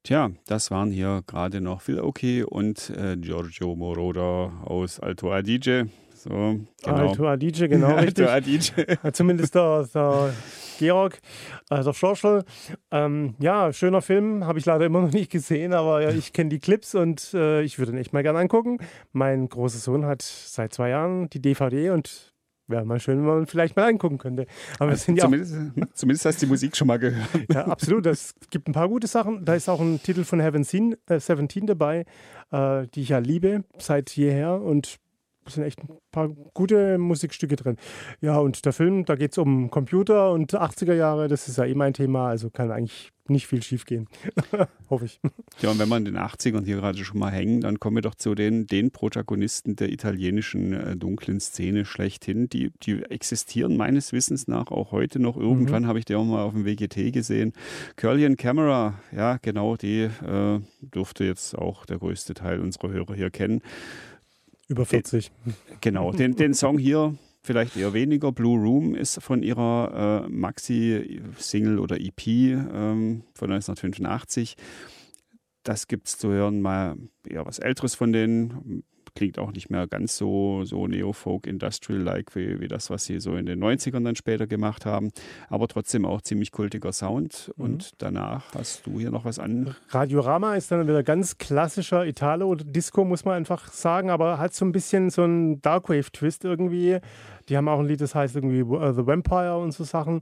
Tja, das waren hier gerade noch Phil Oakey und Giorgio Moroder aus Alto Adige. So, genau. Alto Adige, genau Alto richtig. Adige. Zumindest der Georg, der Schorschel. Ja, schöner Film, habe ich leider immer noch nicht gesehen, aber ja, ich kenne die Clips und ich würde ihn echt mal gerne angucken. Mein großer Sohn hat seit 2 Jahren die DVD und wäre mal schön, wenn man vielleicht mal angucken könnte. Aber wir Also sind ja auch, zumindest hast du die Musik schon mal gehört. ja, absolut, es gibt ein paar gute Sachen. Da ist auch ein Titel von Heaven 17 dabei, die ich ja liebe seit jeher und es sind echt ein paar gute Musikstücke drin. Ja, und der Film, da geht es um Computer und 80er Jahre, das ist ja eh mein Thema, also kann eigentlich nicht viel schief gehen. Hoffe ich. Ja, und wenn wir in den 80ern hier gerade schon mal hängen, dann kommen wir doch zu den Protagonisten der italienischen dunklen Szene schlechthin. Die existieren meines Wissens nach auch heute noch. Irgendwann habe ich die auch mal auf dem WGT gesehen. Curly and Camera, ja genau, die dürfte jetzt auch der größte Teil unserer Hörer hier kennen. Über 40. Genau, den Song hier vielleicht eher weniger. Blue Room ist von ihrer Maxi-Single oder EP von 1985. Das gibt es zu hören, mal eher was Älteres von denen. Klingt auch nicht mehr ganz so Neo-Folk-Industrial-like wie das, was sie so in den 90ern dann später gemacht haben. Aber trotzdem auch ziemlich kultiger Sound. Und danach hast du hier noch was an. Radiorama ist dann wieder ganz klassischer Italo oder Disco, muss man einfach sagen, aber hat so ein bisschen so einen Darkwave-Twist irgendwie. Die haben auch ein Lied, das heißt irgendwie The Vampire und so Sachen.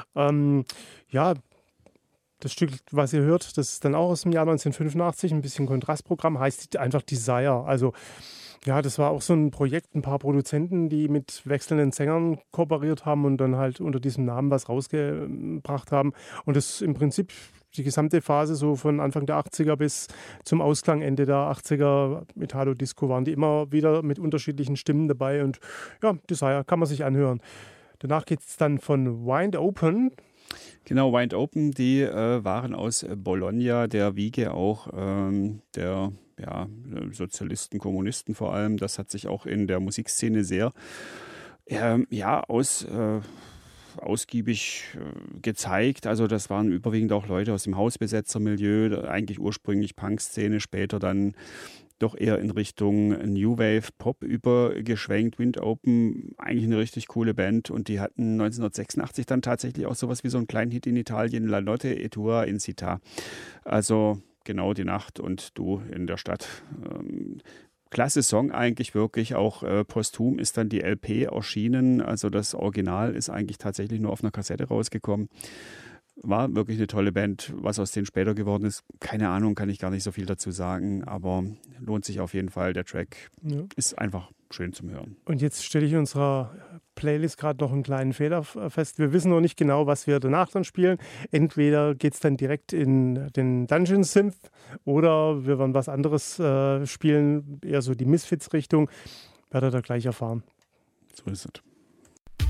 Ja, das Stück, was ihr hört, das ist dann auch aus dem Jahr 1985, ein bisschen Kontrastprogramm, heißt einfach Desire. Also ja, das war auch so ein Projekt, ein paar Produzenten, die mit wechselnden Sängern kooperiert haben und dann halt unter diesem Namen was rausgebracht haben. Und das im Prinzip die gesamte Phase so von Anfang der 80er bis zum Ausklang Ende der 80er Italo-Disco waren die immer wieder mit unterschiedlichen Stimmen dabei und ja, Desire kann man sich anhören. Danach geht es dann von Wind Open. Genau, Wind Open, die waren aus Bologna, der Wiege auch der Sozialisten, Kommunisten vor allem. Das hat sich auch in der Musikszene sehr ausgiebig gezeigt. Also das waren überwiegend auch Leute aus dem Hausbesetzermilieu, eigentlich ursprünglich Punk-Szene, später dann doch eher in Richtung New Wave Pop übergeschwenkt. Wind Open, eigentlich eine richtig coole Band und die hatten 1986 dann tatsächlich auch sowas wie so einen kleinen Hit in Italien, La Notte e tua in città. Also genau, die Nacht und du in der Stadt. Klasse Song eigentlich wirklich, auch posthum ist dann die LP erschienen, also das Original ist eigentlich tatsächlich nur auf einer Kassette rausgekommen. War wirklich eine tolle Band. Was aus denen später geworden ist, keine Ahnung, kann ich gar nicht so viel dazu sagen, aber lohnt sich auf jeden Fall. Der Track ist einfach schön zum Hören. Und jetzt stelle ich in unserer Playlist gerade noch einen kleinen Fehler fest. Wir wissen noch nicht genau, was wir danach dann spielen. Entweder geht es dann direkt in den Dungeon Synth oder wir werden was anderes spielen, eher so die Misfits-Richtung. Werdet ihr gleich erfahren. So ist es.